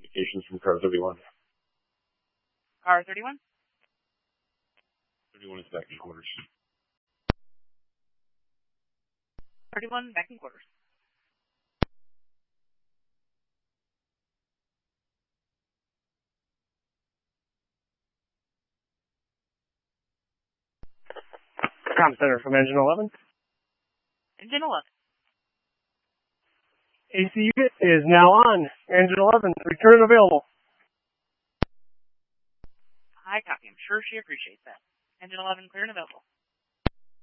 communications from car 31. Car 31? 31 is back in quarters. 31, back in quarters. Com Center from Engine 11. Engine 11. AC unit is now on. Engine 11, return available. I copy. I'm sure she appreciates that. Engine 11, clear and available.